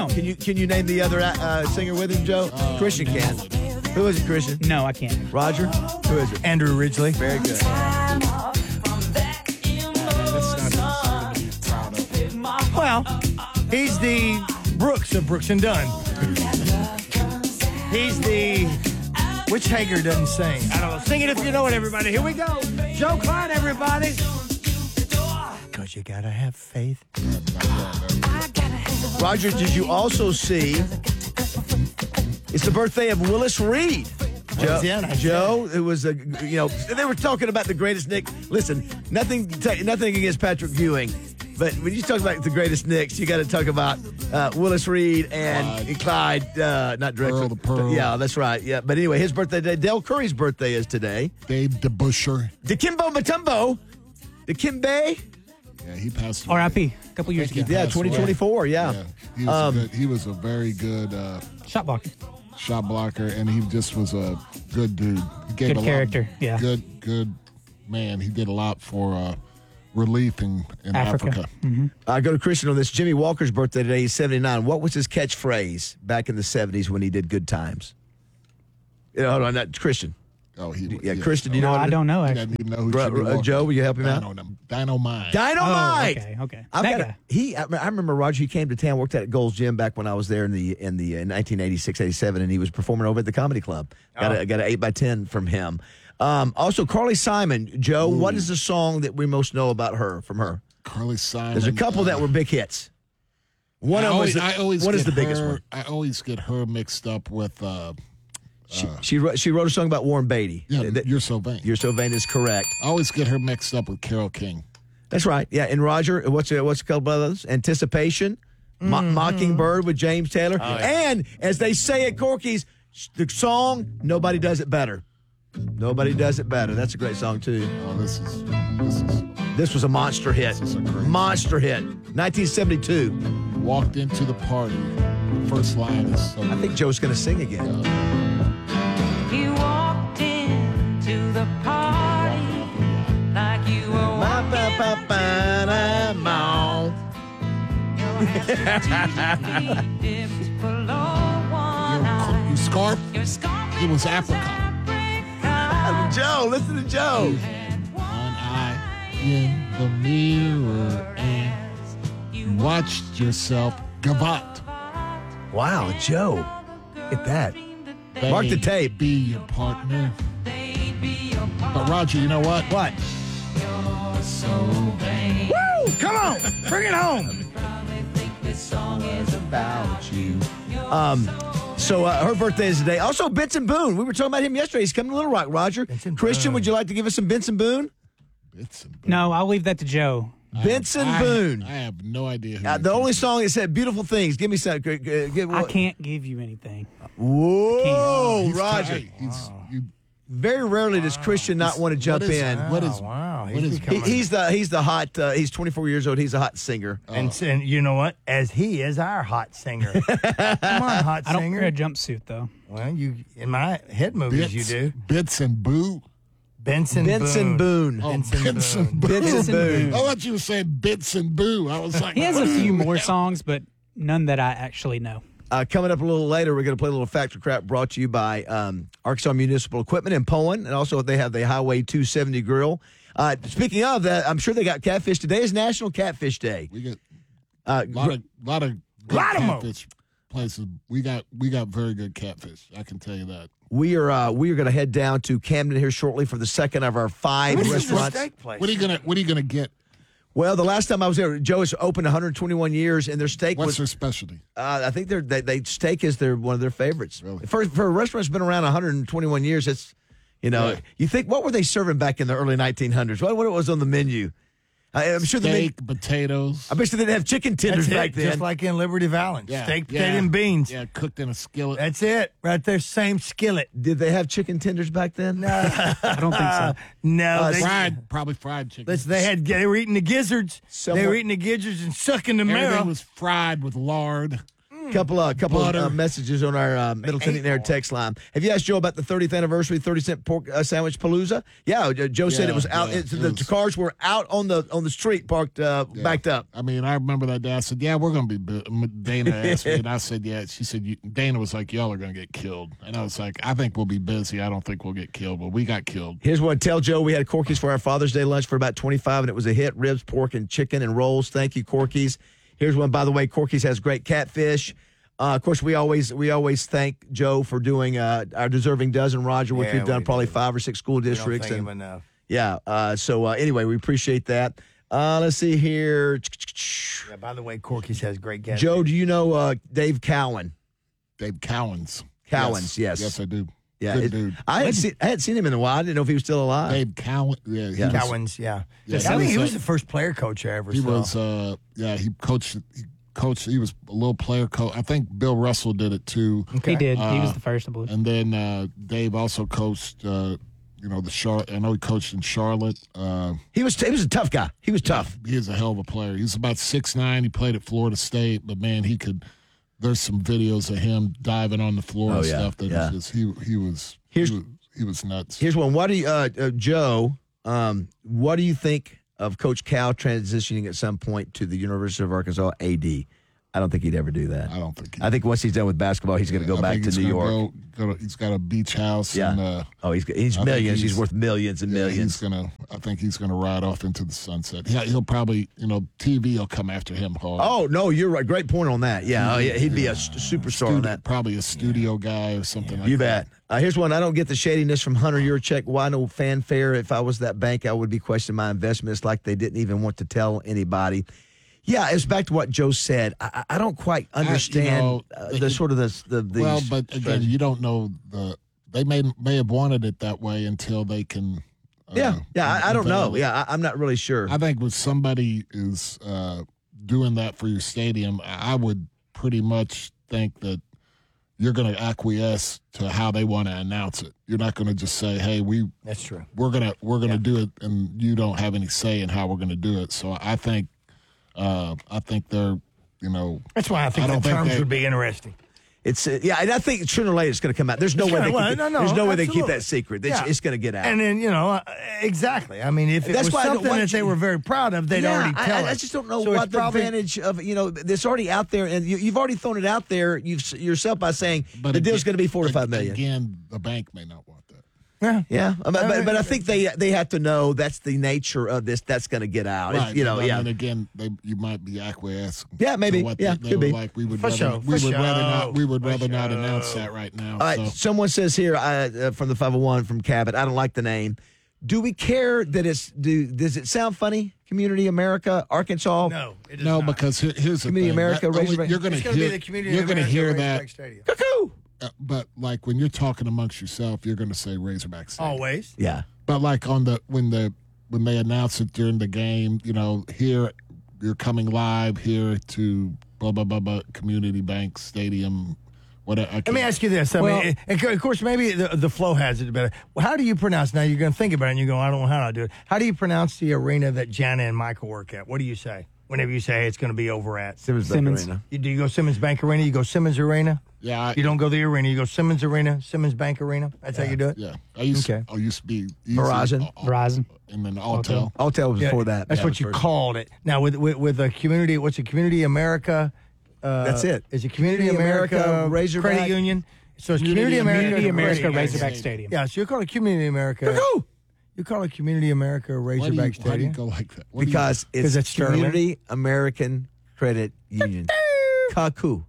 him. Can you name the other singer with him, Joe? Christian can. Who is it, Christian? No, I can't. Roger? Who is it? Andrew Ridgely. Very good. Well, he's the Brooks of Brooks and Dunn. He's the... Which Hager doesn't sing? I don't know. Sing it if you know it, everybody. Here we go. Joe Klein, everybody. Because you got to have faith. Roger, did you also see it's the birthday of Willis Reed? Joe, it was they were talking about the greatest Nick. Listen, nothing against Patrick Ewing, but when you talk about the greatest Knicks, you got to talk about Willis Reed and Clyde, not Drexler. the Pearl. Yeah, that's right. Yeah, but anyway, his birthday today. Del Curry's birthday is today. Dave DeBuscher. Dikembe Mutombo. Dikembe. Yeah, he passed away. R.I.P. A couple years ago. Yeah, 2024. Yeah. He was a very good Shot blocker. shot blocker, and he just was a good dude. He gave Good character, yeah. Good man. He did a lot for relief in Africa. Mm-hmm. I go to Christian on this. Jimmy Walker's birthday today. He's 79. What was his catchphrase back in the 70s when he did Good Times? Hold on, that's Christian. Oh, Christian, do you know? I don't know, He actually. doesn't even know who Jimmy Walker. Joe, will you help him out? Dynamite. Dynamite. Oh, okay. I That guy. remember Roger. He came to town, worked at Gold's Gym back when I was there in 1986-87, and he was performing over at the Comedy Club. Got an 8x10 from him. Also, Carly Simon. Joe, what is the song that we most know about her from her? Carly Simon. There's a couple that were big hits. What is the biggest one? I always get her mixed up with. She wrote a song about Warren Beatty. Yeah, You're So Vain. You're So Vain is correct. I always get her mixed up with Carole King. That's right. Yeah, and Roger, what's a couple of others? Anticipation, Mockingbird with James Taylor, and as they say at Corky's, the song "Nobody Does It Better." Nobody does it better. That's a great song too. Oh, This was a monster hit. This is a great monster hit. 1972. Walked into the party. First line is so. I think Joe's going to sing again. You walked into the party like you were walking You scarf? It was apricot. Joe, listen to Joe. One eye in the mirror and you watched yourself gavotte. Wow, Joe. Get that. Mark the tape. Be your partner. But Roger, you know what? What? So vain. Woo! Come on! Bring it home! About you. So her birthday is today. Also, Benson Boone. We were talking about him yesterday. He's coming to Little Rock, Roger. Christian, would you like to give us some Benson Boone? No, I'll leave that to Joe. Benson Boone. I have no idea who The only song that said beautiful things. Give me some. I can't give you anything. Whoa, He's Roger. tight. Very rarely does Christian not want to jump in. Wow. He's the hot. He's 24 years old. He's a hot singer. And you know what? As he is our hot singer. Come on, hot I don't singer. wear a jumpsuit, though. Well, you in my hit movies, you do. Bits and Boo. Benson Boone. Oh, Benson Boone. Benson Boone. I thought you were saying Bits and Boo. I was like, He has a few more songs, but none that I actually know. Coming up a little later, we're going to play a little Fact or Crap brought to you by Arkansas Municipal Equipment in Poen, and also they have the Highway 270 grill. Speaking of that, I'm sure they got catfish. Today is National Catfish Day. We get a lot of good catfish places. We got very good catfish. I can tell you that. We are going to head down to Camden here shortly for the second of our 5 restaurants. What are you gonna get? Well, the last time I was there, Joe has opened 121 years, and their steak What's was their specialty? I think they steak is one of their favorites. Really? For a restaurant that's been around 121 years, it's you think what were they serving back in the early 1900s? What was on the menu? I'm sure steak, potatoes. I bet you they didn't have chicken tenders back then. Just like in Liberty Valance. Yeah. Steak, potato, and beans. Yeah, cooked in a skillet. That's it. Right there, same skillet. Did they have chicken tenders back then? No. I don't think so. No. Probably fried chicken. They were eating the gizzards. They were eating the gizzards and sucking the marrow. Everything was fried with lard. Couple of messages on our Middle Tennessee Air text line. Have you asked Joe about the 30th anniversary 30-cent pork sandwich palooza? Yeah, Joe said it was out. The cars were out on the street, parked, backed up. I mean, I remember that day. I said, "Yeah, we're going to be." Dana asked me, and I said, "Yeah." She said, "Dana was like, y'all are going to get killed," and I was like, "I think we'll be busy. I don't think we'll get killed, but we got killed." Here's one. Tell Joe we had Corky's for our Father's Day lunch for about 25, and it was a hit. Ribs, pork, and chicken and rolls. Thank you, Corky's. Here's one. By the way, Corky's has great catfish. Of course, we always thank Joe for doing our Deserving Dozen, Roger, which we've done probably 5 or 6 school districts. We don't thank him enough. Yeah. So anyway, we appreciate that. Let's see here. Yeah, by the way, Corky's has great catfish. Joe, do you know Dave Cowan? Dave Cowens. Cowens, yes. Yes, I do. Yeah, Good dude. I hadn't seen him in a while. I didn't know if he was still alive. Dave Cowan. Yeah. Cowens, yeah. Yeah, I think he was the first player coach I ever saw. He was, he coached, he was a little player coach. I think Bill Russell did it too. He did. He was the first, I believe. And then Dave also coached, the Charlotte. I know he coached in Charlotte. He was a tough guy. He was tough. He is a hell of a player. He's about 6'9". He played at Florida State, but man, he could. There's some videos of him diving on the floor and stuff. That was just, he was nuts. Here's one. What do you, Joe? What do you think of Coach Cal transitioning at some point to the University of Arkansas AD? I don't think he'd ever do that. I don't think. I think once he's done with basketball, he's going to go back to New York. He's got a beach house. Yeah. And, he's millions. He's worth millions and millions. I think he's gonna ride off into the sunset. Yeah, he'll probably, TV will come after him hard. Oh no, you're right. Great point on that. Yeah, he'd be a superstar on that. Probably a studio guy or something like that. You bet. Here's one. I don't get the shadiness from Hunter Yurchek. Why no fanfare? If I was that bank, I would be questioning my investments like they didn't even want to tell anybody. Yeah, it's back to what Joe said. I don't quite understand the sort of the well, but again, you don't know they may have wanted it that way until they can. I don't know. Yeah, I'm not really sure. I think when somebody is doing that for your stadium, I would pretty much think that you're going to acquiesce to how they want to announce it. You're not going to just say, "Hey, that's true. We're gonna do it," and you don't have any say in how we're going to do it. So I think they're, That's why I think the terms would be interesting. It's and I think sooner or later it's going to come out. There's no way there's no way they keep that secret. It's going to get out. And then exactly. I mean, if it was something that they were very proud of, they'd already tell us. I just don't know what the advantage of It's already out there, and you've already thrown it out there yourself by saying the deal's going to be $4 to $5 million. Again, the bank may not want that. Yeah. But I think they have to know that's the nature of this. That's going to get out. Right. And again, you might be acquiescing. Yeah, maybe. Could be. Like we would rather not announce that right now. All right. Someone says here from the 501 from Cabot. I don't like the name. Do we care that does it sound funny? Community America, Arkansas? No, it does not. Because here's the Community thing. America, Razorback. You're going to hear that. Cuckoo. But like when you're talking amongst yourself, you're going to say Razorback Stadium. Always. Yeah. But like when they announce it during the game, here you're coming live here to blah blah blah blah Community Bank Stadium. Let me ask you this. I mean, of course, maybe the flow has it better. Well, how do you pronounce? Now you're going to think about it, and you go, I don't know how to do it. How do you pronounce the arena that Jana and Michael work at? What do you say whenever you say it's going to be over at Simmons Bank Arena? Do you go Simmons Bank Arena? You go Simmons Arena? Yeah. You don't go the arena. You go Simmons Arena, Simmons Bank Arena. That's how you do it? Yeah. I used to be Verizon. And then Altel. Altel was before that. That's what you called it. Now, with a community, what's a Community America? That's it. Is it Community America Razorback Credit Union? So it's Community America Razorback Stadium. Yeah, so you call it Community America. You call it Community America Razorback Stadium. Why do you go like that? Because it's Community American Credit Union. Cuckoo.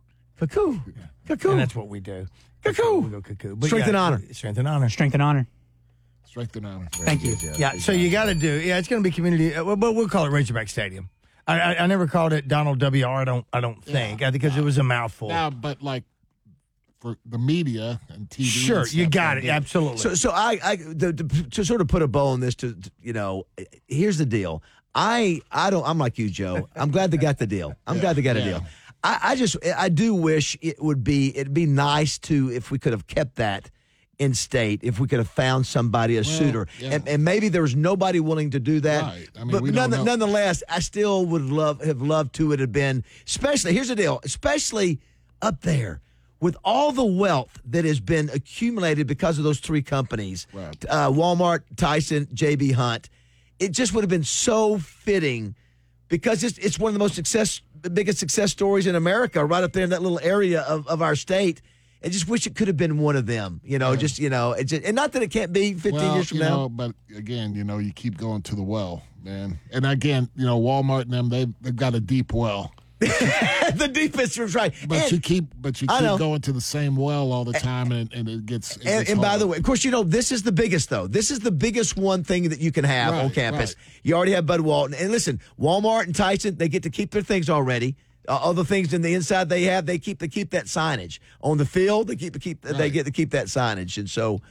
And that's what we do. Cuckoo. We go cuckoo. Strength and honor. Strength and honor. Strength and honor. Strength and honor. Thank you. Yeah, so you got to do. Yeah, it's going to be community. But we'll call it Razorback Stadium. I never called it Donald W.R. I don't think because it was a mouthful. Now, but like for the media and TV, sure, you got it. Absolutely. So to sort of put a bow on this, here's the deal. I'm like you, Joe. I'm glad they got the deal. I'm glad they got a deal. I do wish it'd be nice if we could have kept that in state, if we could have found somebody, a suitor. Yeah. And maybe there was nobody willing to do that. Right. I mean, but nonetheless, I still would have loved to it have been, especially, here's the deal, especially up there with all the wealth that has been accumulated because of those three companies, Right. Walmart, Tyson, J.B. Hunt. It just would have been so fitting because it's one of the biggest success stories in America, right up there in that little area of our state. I just wish it could have been one of them, and not that it can't be 15 years from now. But again, you keep going to the well, man. And again, Walmart and them, they've got a deep well. The deepest was right. But you keep know. going to the same well all the time, and it gets. And by the way, of course, this is the biggest, though. This is the biggest one thing that you can have on campus. Right. You already have Bud Walton. And listen, Walmart and Tyson, they get to keep their things already. All the things in the inside they have, they keep that signage. On the field, they get to keep that signage. And so,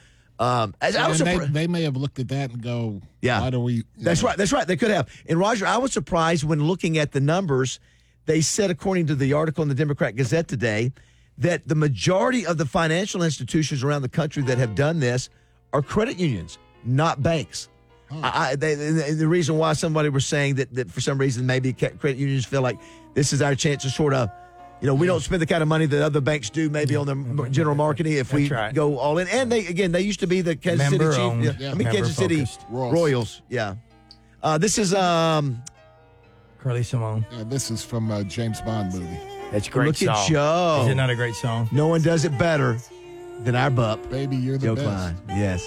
they may have looked at that and go, why do we? That's right. They could have. And Roger, I was surprised when looking at the numbers. They said, according to the article in the Democrat Gazette today, that the majority of the financial institutions around the country that have done this are credit unions, not banks. The reason why somebody was saying that for some reason maybe credit unions feel like this is our chance to sort of, we don't spend the kind of money that other banks do maybe on their general marketing if we go all in. And they used to be the Kansas City Chiefs. Kansas City Royals. Yeah. This is Carly Simone. Yeah, this is from a James Bond movie. That's a great Look song. at Joe. Is it not a great song? No one does it better than our bup, Baby, you're the Joe best. Klein. Yes.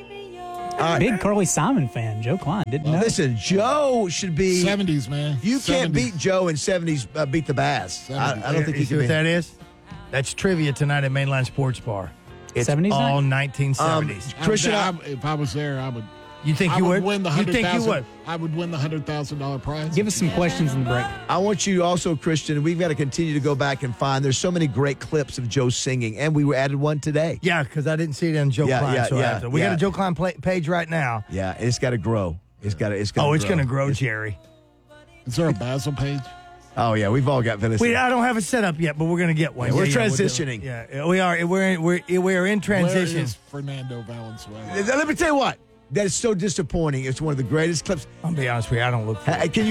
Big Carly Simon fan, Joe Klein. Didn't know. Listen, Joe should be 70s, man. You can't 70s. beat Joe in 70s beat the bass. I don't think you you see can. what that is? That's trivia tonight at Mainline Sports Bar. It's 70s all night? 1970s. Christian, if I was there, I would. You think I you would would? win the You think you $100,000. would? I would win the $100,000 prize. Give us some questions in the break. I want you also, Christian, we've got to continue to go back and find. There's so many great clips of Joe singing, and we added one today. Yeah, because I didn't see it on Joe Klein. We got a Joe Klein page right now. Yeah, it's got to grow. It's got to. It's going to grow, Jerry. Is there a Basil page? Oh yeah, we've all got Venice. I don't have it set up yet, but we're going to get one. We're transitioning. We are. We're in transition. Where is Fernando Valenzuela? Let me tell you what. That is so disappointing. It's one of the greatest clips. I'll be honest with you. I don't look for it. Can you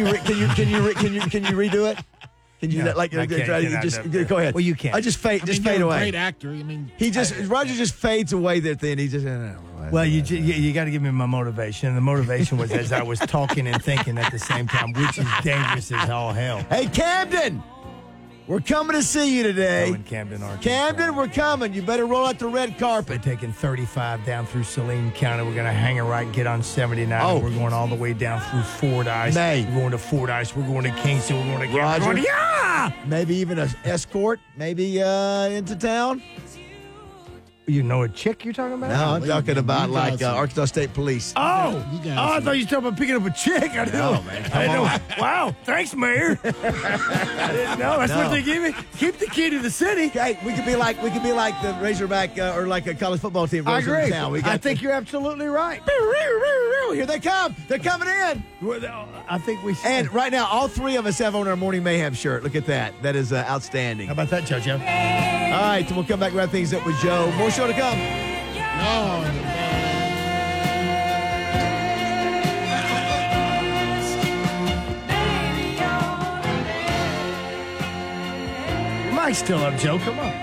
redo it? Can you No, like I can't. just go ahead? Well, you can't. I just fade You're away. a great actor. Roger just fades away there at the end. He just Well, you got to give me my motivation. And the motivation was as I was talking and thinking at the same time, which is dangerous as all hell. Hey, Camden, we're coming to see you today. Oh, in Camden, Arkansas. Camden, we're coming. You better roll out the red We're carpet. taking 35 down through Saline County. We're going to hang a right and get on 79. Oh. And we're going all the way down through Fordyce. May. We're going to Fordyce. We're going to Kingston. We're going to Roger. Camden. Yeah! Maybe even an escort, maybe into town. You know a chick you're talking about? No, I'm talking about you like guys- Arkansas State Police. Oh, You guys- I thought you were talking about picking up a chick. I didn't No, know. man, I didn't know. Wow, thanks, Mayor. I didn't know. That's No. what they give me. Keep the key to the city. Hey, we could be like the Razorback or like a college football team. I rolls into agree. Town. We I got think you're absolutely right. here they come. They're coming in. I think we. And right now, all three of us have on our Morning Mayhem shirt. Look at that. That is outstanding. How about that, JoJo? All right, we'll come back and wrap things up with Joe. More show to come. No. Your mic's still up, Joe. Come on.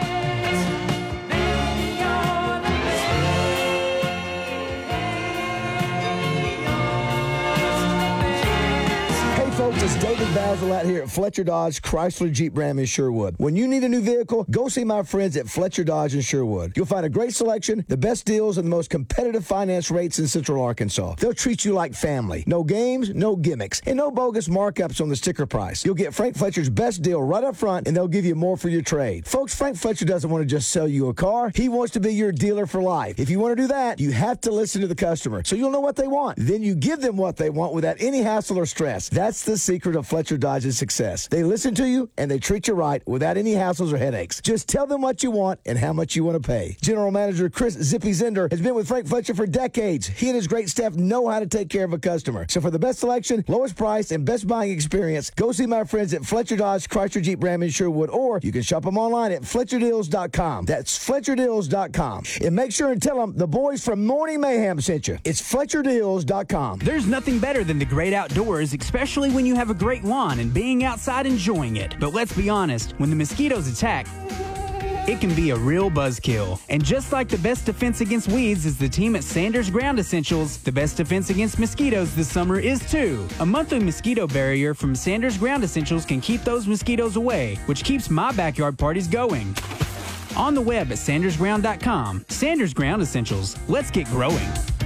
Hey folks, it's David Basil out here at Fletcher Dodge, Chrysler, Jeep, Ram in Sherwood. When you need a new vehicle, go see my friends at Fletcher Dodge in Sherwood. You'll find a great selection, the best deals, and the most competitive finance rates in Central Arkansas. They'll treat you like family. No games, no gimmicks, and no bogus markups on the sticker price. You'll get Frank Fletcher's best deal right up front, and they'll give you more for your trade. Folks, Frank Fletcher doesn't want to just sell you a car. He wants to be your dealer for life. If you want to do that, you have to listen to the customer, so you'll know what they want. Then you give them what they want without any hassle or stress. That's the secret of Fletcher Dodge's success. They listen to you and they treat you right without any hassles or headaches. Just tell them what you want and how much you want to pay. General Manager Chris Zippy Zender has been with Frank Fletcher for decades. He and his great staff know how to take care of a customer. So for the best selection, lowest price, and best buying experience, go see my friends at Fletcher Dodge, Chrysler, Jeep, Ram in Sherwood, or you can shop them online at FletcherDeals.com. That's FletcherDeals.com. And make sure and tell them the boys from Morning Mayhem sent you. It's FletcherDeals.com. There's nothing better than the great outdoors, especially when you have have a great lawn and being outside enjoying it. But let's be honest, when the mosquitoes attack, it can be a real buzzkill. And just like the best defense against weeds is the team at Sanders Ground Essentials, the best defense against mosquitoes this summer is too. A monthly mosquito barrier from Sanders Ground Essentials can keep those mosquitoes away, which keeps my backyard parties going. On the web at sandersground.com. Sanders Ground Essentials. Let's get growing.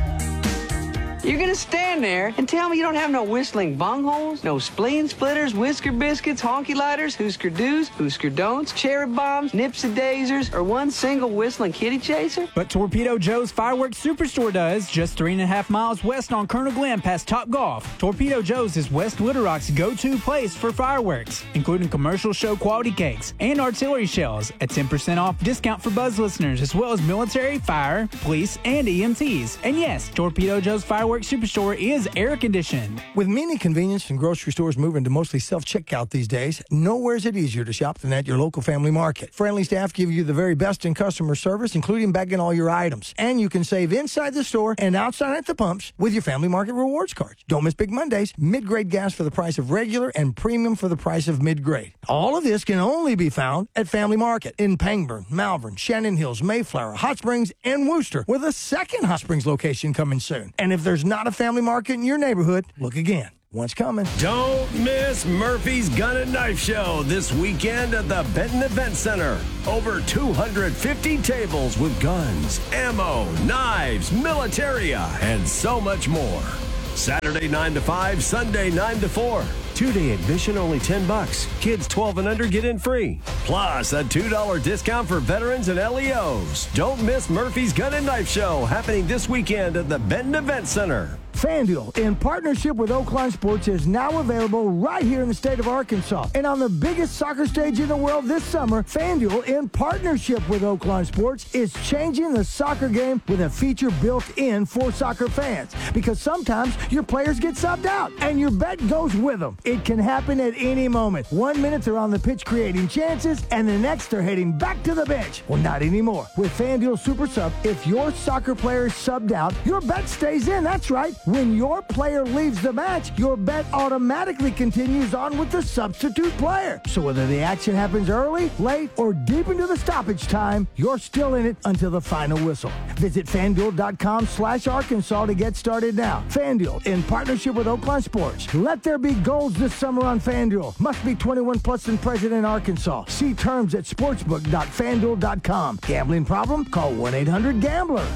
You're gonna stand there and tell me you don't have no whistling bungholes, no spleen splitters, whisker biscuits, honky lighters, Husker do's, Husker don'ts, cherry bombs, nipsy daisers, or one single whistling kitty chaser? But Torpedo Joe's Fireworks Superstore does, just 3.5 miles west on Colonel Glenn past Top Golf. Torpedo Joe's is West Little Rock's go-to place for fireworks, including commercial show quality cakes and artillery shells, a 10% off discount for Buzz listeners, as well as military, fire, police, and EMTs. And yes, Torpedo Joe's Fireworks Superstore is air conditioned. With many convenience and grocery stores moving to mostly self-checkout these days, nowhere is it easier to shop than at your local Family Market. Friendly staff give you the very best in customer service, including bagging all your items. And you can save inside the store and outside at the pumps with your Family Market rewards cards. Don't miss Big Mondays. Mid-grade gas for the price of regular and premium for the price of mid-grade. All of this can only be found at Family Market in Pangburn, Malvern, Shannon Hills, Mayflower, Hot Springs, and Worcester, with a second Hot Springs location coming soon. And if there's not a Family Market in your neighborhood, look again. One's coming. Don't miss Murphy's Gun and Knife Show this weekend at the Benton Event Center. Over 250 tables with guns, ammo, knives, militaria, and so much more. Saturday 9 to 5, Sunday 9 to 4. 2-day admission only $10. Kids 12 and under get in free. Plus a $2 discount for veterans and LEOs. Don't miss Murphy's Gun and Knife Show happening this weekend at the Benton Event Center. FanDuel, in partnership with Oakline Sports, is now available right here in the state of Arkansas. And on the biggest soccer stage in the world this summer, FanDuel, in partnership with Oakline Sports, is changing the soccer game with a feature built in for soccer fans. Because sometimes your players get subbed out, and your bet goes with them. It can happen at any moment. 1 minute they're on the pitch creating chances, and the next they're heading back to the bench. Well, not anymore. With FanDuel Super Sub, if your soccer player is subbed out, your bet stays in. That's right. When your player leaves the match, your bet automatically continues on with the substitute player. So whether the action happens early, late, or deep into the stoppage time, you're still in it until the final whistle. Visit FanDuel.com/Arkansas to get started now. FanDuel, in partnership with Oakland Sports. Let there be goals this summer on FanDuel. Must be 21 plus and present in Arkansas. See terms at sportsbook.fanduel.com. Gambling problem? Call 1-800-GAMBLER.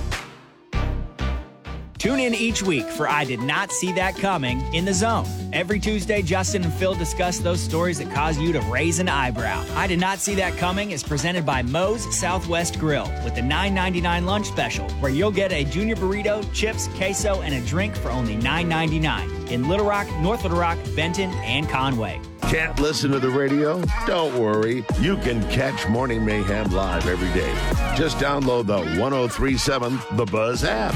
Tune in each week for I Did Not See That Coming in the Zone. Every Tuesday, Justin and Phil discuss those stories that cause you to raise an eyebrow. I Did Not See That Coming is presented by Moe's Southwest Grill with the $9.99 lunch special, where you'll get a junior burrito, chips, queso, and a drink for only $9.99 in Little Rock, North Little Rock, Benton, and Conway. Can't listen to the radio? Don't worry. You can catch Morning Mayhem live every day. Just download the 1037 The Buzz app.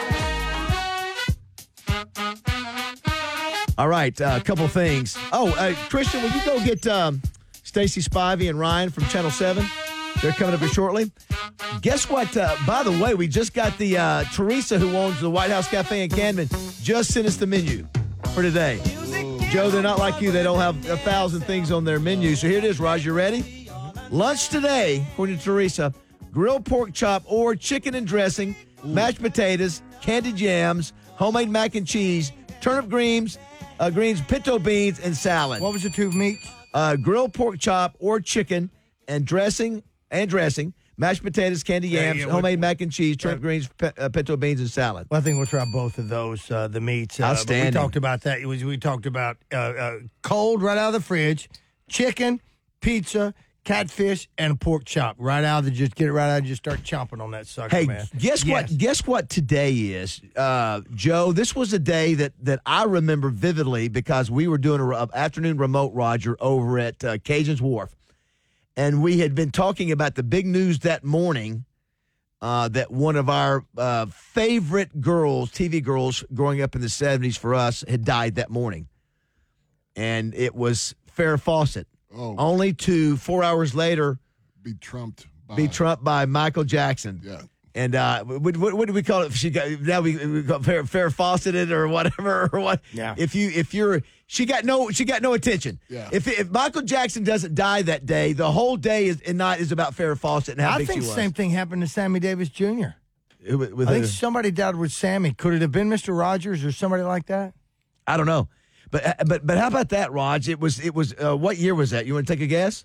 All right, a couple things. Christian, will you go get Stacy Spivey and Ryan from Channel 7? They're coming up here shortly. Guess what? By the way, we just got the Teresa, who owns the White House Cafe in Camden, just sent us the menu for today. Joe, they're not like you. They don't have 1,000 things on their menu. So here it is, Raj. You ready? Lunch today, according to Teresa, grilled pork chop or chicken and dressing, mashed potatoes, candied yams, homemade mac and cheese, turnip greens, pinto beans, and salad. What was the two meats? Grilled pork chop or chicken and dressing, mashed potatoes, candy yams, homemade mac and cheese, turnip greens, pinto beans, and salad. Well, I think we'll try both of those, the meats. Outstanding. We talked about that. We talked about cold right out of the fridge, chicken, pizza, catfish, and pork chop right out of the, just get it right out and just start chomping on that sucker, hey, man. Guess what today is, Joe? This was a day that I remember vividly because we were doing an afternoon remote, Roger, over at Cajun's Wharf. And we had been talking about the big news that morning that one of our favorite girls, TV girls growing up in the 70s for us, had died that morning. And it was Farrah Fawcett. Oh. Only to 4 hours later Be trumped by Michael Jackson. Yeah. And what do we call it? She got now we call Farrah Fawcetted or whatever or what? Yeah. She got no attention. Yeah. If Michael Jackson doesn't die that day, the whole day and night is about Farrah Fawcett and how I big she think was. the same thing happened to Sammy Davis Jr. With I think somebody died with Sammy. Could it have been Mr. Rogers or somebody like that? I don't know, but how about that, Raj? It was what year was that? You want to take a guess?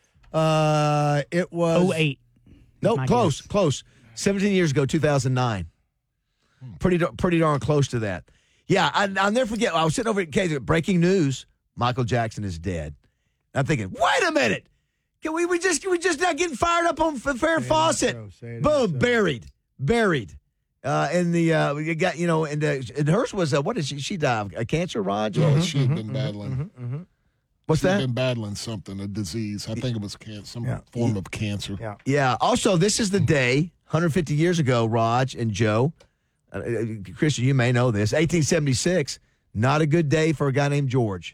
It was 08. No, My close, guess. close. 17 years ago, 2009. Pretty darn close to that. Yeah, I'll never forget. I was sitting over at Casey. Breaking news: Michael Jackson is dead. I'm thinking, wait a minute. Can we just not getting fired up on Farrah Fawcett? Boom, buried. And we got and hers was what did she die of? A cancer, Raj? Yeah, she had been battling. What's She'd that? been battling something, a disease. I think it was some form of cancer. Yeah. Yeah. Also, this is the day 150 years ago, Raj and Joe. Christian, you may know this. 1876. Not a good day for a guy named George.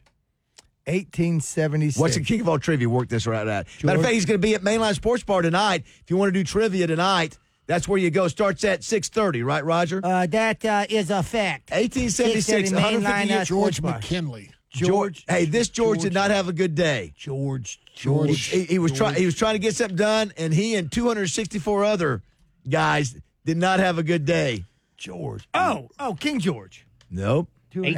1876. What's the King of all trivia? Work this right out. Matter of fact, he's going to be at Mainline Sports Bar tonight. If you want to do trivia tonight, that's where you go. Starts at 6:30, right, Roger? That is a fact. 1876, 150 years. George McKinley. George. Hey, this George did not have a good day. George. He was trying to get something done, and he and 264 other guys did not have a a good day. George. Oh, King George. Nope.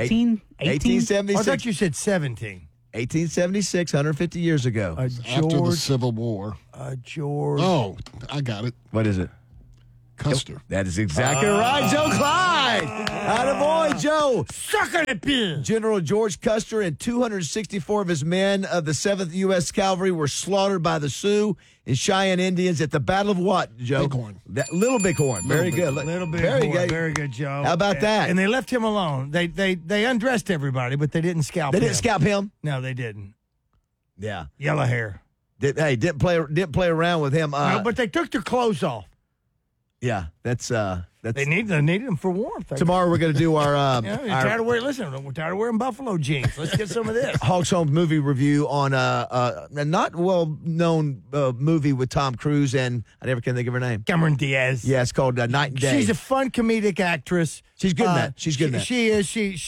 1876. I thought you said 17. 1876, 150 years ago. After the Civil War. George. Oh, I got it. What is it? Custer. That is exactly right, Joe Clyde. Attaboy, Joe. Sucker the pin. General George Custer and 264 of his men of the 7th U.S. Cavalry were slaughtered by the Sioux and Cheyenne Indians at the Battle of what, Joe? Bighorn. Little Bighorn. Very good. Little bit. Very good. Very good, Joe. How about that? And they left him alone. They undressed everybody, but they didn't scalp him. They didn't scalp him? No, they didn't. Yeah. Yellow hair. Didn't play around with him. No, but they took their clothes off. Yeah, that's They needed them for warmth. tomorrow. We're going to do our We're tired of wearing buffalo jeans. Let's get some of this. Hawks Home movie review on a not well known movie with Tom Cruise and I never can think of her name. Cameron Diaz. Yeah, it's called Night and Day. She's a fun comedic actress. She's good in that. She's good in that. She is. She's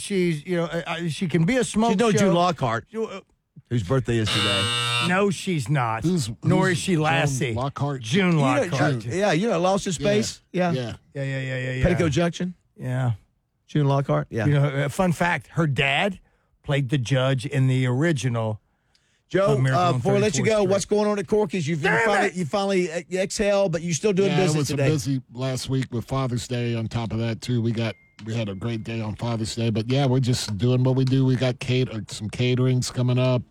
she can be a smoke She's no show. June Lockhart, whose birthday is today. No, she's not. who's Nor is she Lassie. Joan Lockhart? June Lockhart. Lost in Space. Yeah. Yeah. Petticoat Junction. Yeah. June Lockhart. Yeah. You know, fun fact: her dad played the judge in the original. Joe, Miracle on before I let you 34th go, Street. what's going on at Corky's? You finally exhale, but you're still doing It business was today. busy last week with Father's Day. On top of that, too, we had a great day on Father's Day. But yeah, we're just doing what we do. We got some caterings coming up.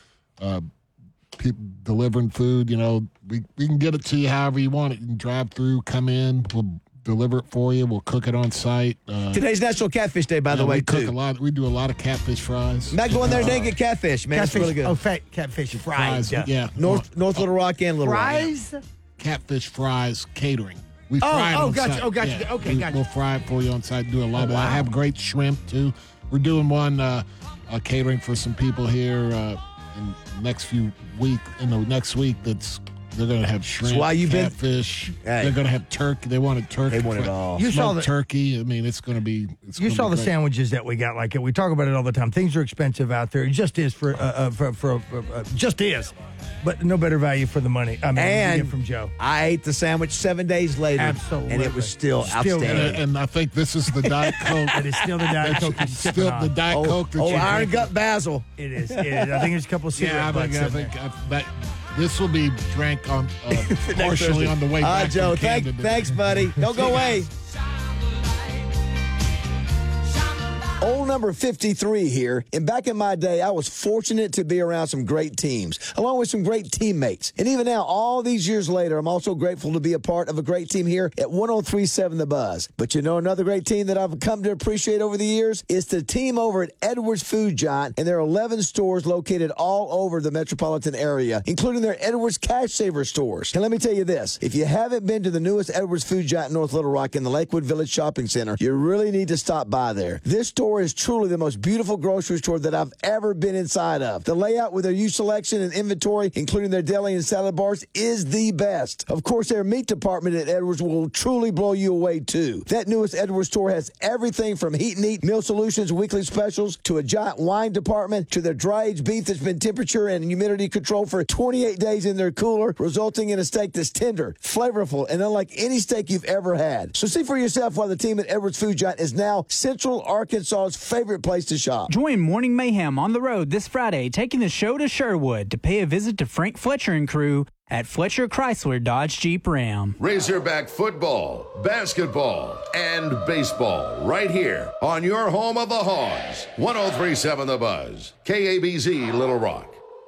People delivering food. You know, we can get it to you however you want it. You can drive through, come in, we'll deliver it for you. We'll cook it on site. Today's National Catfish Day, by the way, we cook too. a lot. We do a lot of catfish fries. Matt, go in there today and get catfish, man. Catfish, It's really good. catfish fries. Yeah. North Little Rock and Little Rock. Fries. Catfish fries catering. We fry it on gotcha. site. Oh, gotcha. Yeah. Okay, gotcha. We'll fry it for you on site. Do a lot of that. I have great shrimp too. We're doing one catering for some people here in the next week. They're going to have shrimp, why you've been- catfish. Hey. They're going to have turkey. They want turkey. They want it all. You saw Smoked turkey. I mean, it's going to be. You saw the sandwiches that we got. Like we talk about it all the time. Things are expensive out there. It just is just is, but no better value for the money. I mean, you get from Joe. I ate the sandwich 7 days later. Absolutely. And it was still Still outstanding. good. And I think this is the Diet Coke. It is still the Diet Coke. It's still the Diet Coke that you Iron drink. Gut Basil. It is. I think there's a couple of cigarette Yeah, I butts in think there. that this will be drank on partially on the way All right, back. Joe. from Canada. Thanks, buddy. Don't go away. Old number 53 here, and back in my day, I was fortunate to be around some great teams, along with some great teammates. And even now, all these years later, I'm also grateful to be a part of a great team here at 103.7 The Buzz. But you know another great team that I've come to appreciate over the years? It's the team over at Edwards Food Giant, and there are 11 stores located all over the metropolitan area, including their Edwards Cash Saver stores. And let me tell you this, if you haven't been to the newest Edwards Food Giant in North Little Rock in the Lakewood Village Shopping Center, you really need to stop by there. This store store is truly the most beautiful grocery store that I've ever been inside of. The layout with their huge selection and inventory, including their deli and salad bars, is the best. Of course, their meat department at Edwards will truly blow you away, too. That newest Edwards store has everything from heat and eat, meal solutions, weekly specials, to a giant wine department, to their dry-aged beef that's been temperature and humidity controlled for 28 days in their cooler, resulting in a steak that's tender, flavorful, and unlike any steak you've ever had. So see for yourself why the team at Edwards Food Giant is now Central Arkansas's favorite place to shop. Join Morning Mayhem on the road this Friday, taking the show to Sherwood to pay a visit to Frank Fletcher and crew at Fletcher Chrysler Dodge Jeep Ram. Razorback football, basketball, and baseball right here on your home of the Hogs. 103.7 The Buzz, KABZ Little Rock.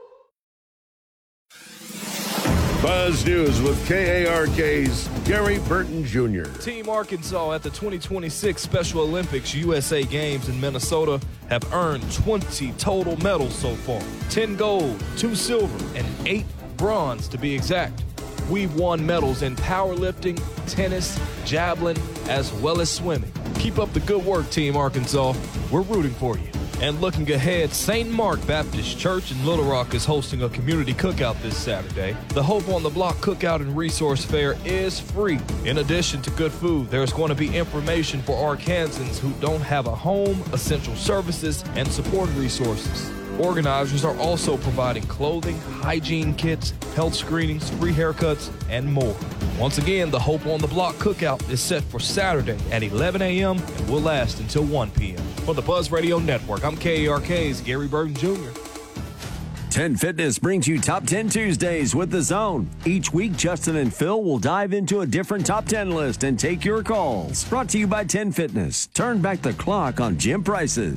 Buzz News with KARK's Gary Burton Jr. Team Arkansas at the 2026 Special Olympics USA Games in Minnesota have earned 20 total medals so far. 10 gold, 2 silver, and 8 bronze to be exact. We've won medals in powerlifting, tennis, javelin, as well as swimming. Keep up the good work, Team Arkansas. We're rooting for you. And looking ahead, St. Mark Baptist Church in Little Rock is hosting a community cookout this Saturday. The Hope on the Block Cookout and Resource Fair is free. In addition to good food, there's going to be information for Arkansans who don't have a home, essential services, and support resources. Organizers are also providing clothing, hygiene kits, health screenings, free haircuts, and more. Once again, the Hope on the Block Cookout is set for Saturday at 11 a.m. and will last until 1 p.m. For the Buzz Radio Network, I'm KARK's Gary Burton Jr. 10 Fitness brings you Top 10 Tuesdays with The Zone. Each week, Justin and Phil will dive into a different Top 10 list and take your calls. Brought to you by 10 Fitness. Turn back the clock on gym prices.